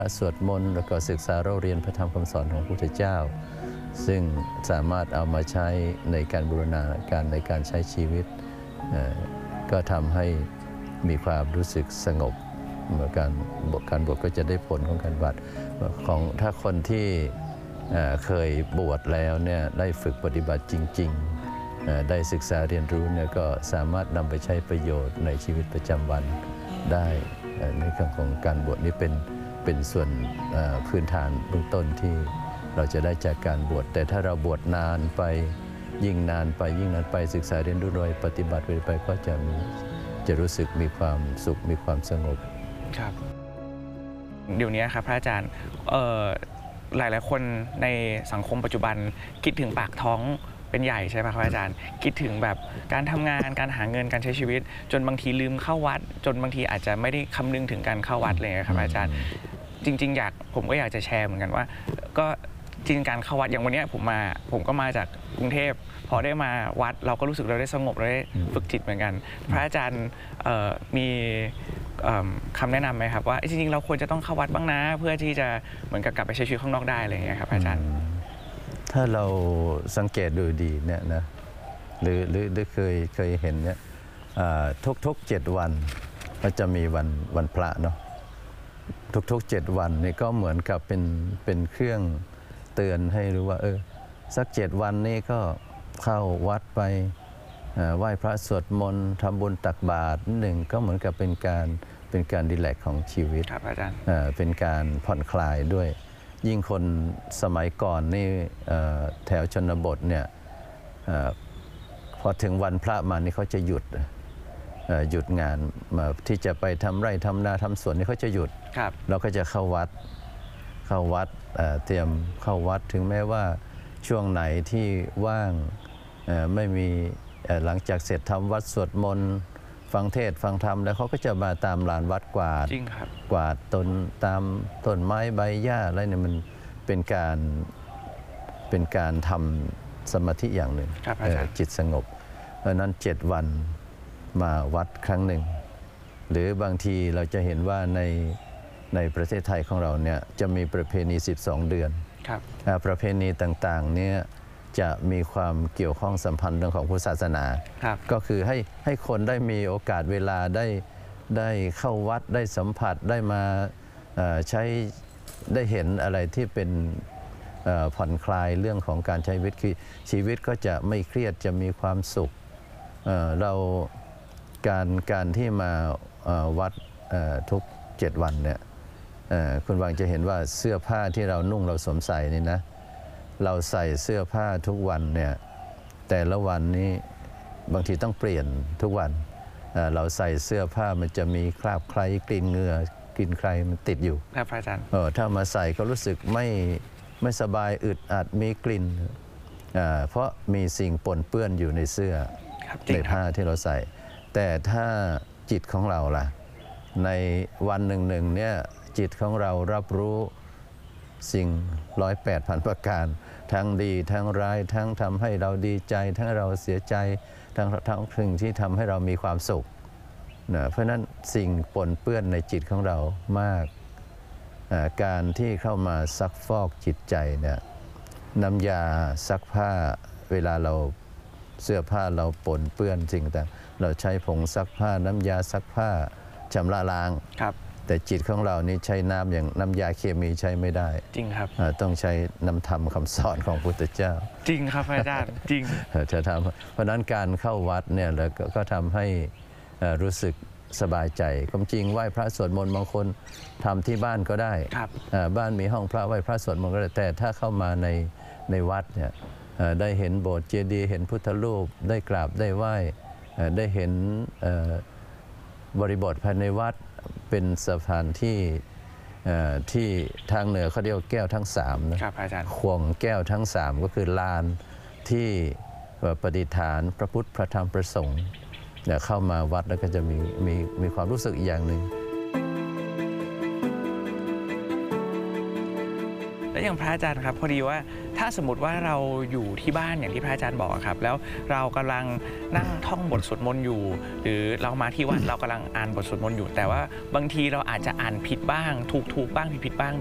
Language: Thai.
สวดมนต์แล้วก็ศึกษาเราเรียนพระธรรมคำสอนของพระพุทธเจ้าซึ่งสามารถเอามาใช้ในการบูรณาการในการใช้ชีวิตก็ทำให้มีความรู้สึกสงบการบวชก็จะได้ผลของการบวชของถ้าคนที่เคยบวชแล้วเนี่ยได้ฝึกปฏิบัติจริงๆได้ศึกษาเรียนรู้เนี่ยก็สามารถนำไปใช้ประโยชน์ในชีวิตประจำวันได้ในเรื่องของการบวชนี้เป็นส่วนพื้นฐานเบื้องต้นที่เราจะได้จากการบวชแต่ถ้าเราบวชนานไปยิ่งนานไปศึกษาเรียนรู้โดยปฏิบัติไปก็จะรู้สึกมีความสุขมีความสงบครับเดี๋ยวนี้ครับพระอาจารย์หลายคนในสังคมปัจจุบันคิดถึงปากท้องเป็นใหญ่ใช่ไหมครับอาจารย์คิดถึงแบบการทำงานการหาเงินการใช้ชีวิตจนบางทีลืมเข้าวัดจนบางทีอาจจะไม่ได้คำนึงถึงการเข้าวัดเลยครับอาจารย์จริงๆผมก็อยากจะแชร์เหมือนกันว่าก็จริงการเข้าวัดอย่างวันนี้ผมก็มาจากกรุงเทพพอได้มาวัดเราก็รู้สึกเราได้สงบเราได้ฝึกจิตเหมือนกันพระอาจารย์มีคำแนะนำไหมครับว่าจริงๆเราควรจะต้องเข้าวัดบ้างนะเพื่อที่จะเหมือนกับกลับไปใช้ชีวิตข้างนอกได้อะไรอย่างเงี้ยครับอาจารย์ถ้าเราสังเกตดูดีเนี่ยนะหรือเคยเห็นเนี่ยทุก7 วันก็จะมีวันพระเนาะทุก7 วันนี่ก็เหมือนกับเป็นเครื่องเตือนให้รู้ว่าสัก7 วันนี้ก็เข้าวัดไปไหว้พระสวดมนต์ทำบุญตักบาตรหนึ่งก็เหมือนกับเป็นการรีแลกซ์ของชีวิตครับอาจารย์เป็นการผ่อนคลายด้วยยิ่งคนสมัยก่อนนี่แถวชนบทเนี่ยพอถึงวันพระมานี่เขาจะหยุดงานที่จะไปทำไร่ทำนาทำสวนนี่เขาจะหยุดเราก็จะเข้าวัดเตรียมเข้าวัดถึงแม้ว่าช่วงไหนที่ว่างไม่มีหลังจากเสร็จทำวัดสวดมนต์ฟังเทศฟังธรรมแล้วเขาก็จะมาตามลานวัดกวาดตามต้นไม้ใบหญ้าอะไรเนี่ยมันเป็นการทำสมาธิอย่างหนึ่งจิตสงบเพราะนั้น7 วันมาวัดครั้งหนึ่งหรือบางทีเราจะเห็นว่าในประเทศไทยของเราเนี่ยจะมีประเพณี12 เดือนประเพณีต่างๆเนี่ยจะมีความเกี่ยวข้องสัมพันธ์เรื่องของพุทธศาสนาก็คือให้คนได้มีโอกาสเวลาได้เข้าวัดได้สัมผัสได้มาใช้ได้เห็นอะไรที่เป็นผ่อนคลายเรื่องของการใช้ชีวิตคือชีวิตก็จะไม่เครียดจะมีความสุขเราการที่มาวัดทุก7 วันเนี่ยคุณวังจะเห็นว่าเสื้อผ้าที่เรานุ่งเราสวมใส่นี่นะเราใส่เสื้อผ้าทุกวันเนี่ยแต่ละวันนี้บางทีต้องเปลี่ยนทุกวันเราใส่เสื้อผ้ามันจะมีคราบใครกลิ่นเหงื่อกลิ่นใครมันติดอยู่ครับอาจารย์ถ้ามาใส่ก็รู้สึกไม่สบายอึดอัดมีกลิ่นเพราะมีสิ่งปนเปื้อนอยู่ในเสื้อในผ้าที่เราใส่แต่ถ้าจิตของเราล่ะในวันหนึ่งเนี่ยจิตของเรารับรู้สิ่ง108,000 ประการทั้งดีทั้งร้ายทั้งทำให้เราดีใจทั้งเราเสียใจทั้งสิ่งที่ทำให้เรามีความสุขนะเพราะนั้นสิ่งปนเปื้อนในจิตของเรามากการที่เข้ามาซักฟอกจิตใจเนี่ยน้ำยาซักผ้าเวลาเราเสื้อผ้าเราปนเปื้อนสิ่งต่างเราใช้ผงซักผ้าน้ำยาซักผ้าชำระล้างแต่จิตของเรานี่ใช้น้ำอย่างน้ำยาเคมีใช้ไม่ได้จริงครับต้องใช้น้ำธรรมคำสอนของพุทธเจ้าจริงครับอาจารย์จริงจะทำเพราะนั้นการเข้าวัดเนี่ยแล้วก็ทำให้รู้สึกสบายใจความจริงไหว้พระสวดมนต์บางคนทำที่บ้านก็ได้บ้านมีห้องพระไหว้พระสวดมนต์ก็ได้แต่ถ้าเข้ามาในวัดเนี่ยได้เห็นโบสถ์เจดีย์เห็นพุทธรูปได้กราบได้ไหว้ได้เห็นบริบทภายในวัดเป็นสถานที่ทางเหนือเขาเรียกแก้วทั้ง3นะครับอาจารย์ควงแก้วทั้ง3ก็คือลานที่ประดิษฐานพระพุทธพระธรรมพระสงฆ์เข้ามาวัดแล้วก็จะมีความรู้สึกอีกอย่างหนึ่งแล้วอย่างพระอาจารย์ครับพอดีว่าถ้าสมมติว่าเราอยู่ที่บ้านอย่างที่พระอาจารย์บอกครับแล้วเรากำลังนั่งท่องบทสวดมนต์อยู่ หรือเรามาที่วัดเรากำลังอ่านบทสวดมนต์อยู่ แต่ว่าบางทีเราอาจจะอ่านผิดบ้างถูกบ้างผิดบ้าง